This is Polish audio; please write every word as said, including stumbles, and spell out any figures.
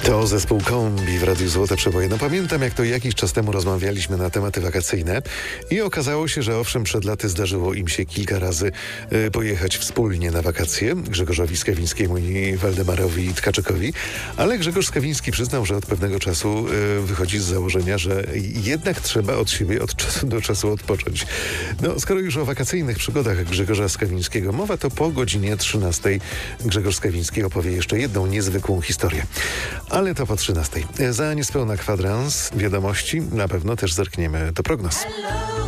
To zespół Kombi w Radiu Złote Przeboje. No pamiętam, jak to jakiś czas temu rozmawialiśmy na tematy wakacyjne i okazało się, że owszem, przed laty zdarzyło im się kilka razy y, pojechać wspólnie na wakacje, Grzegorzowi Skawińskiemu i Waldemarowi Tkaczykowi, ale Grzegorz Skawiński przyznał, że od pewnego czasu y, wychodzi z założenia, że jednak trzeba od siebie od czasu do czasu odpocząć. No, skoro już o wakacyjnych przygodach Grzegorza Skawińskiego mowa, to po godzinie trzynastej Grzegorz Skawiński opowie jeszcze jedną niezwykłą historię. Ale to po trzynastej. Za niespełna kwadrans wiadomości na pewno też zerkniemy do prognoz.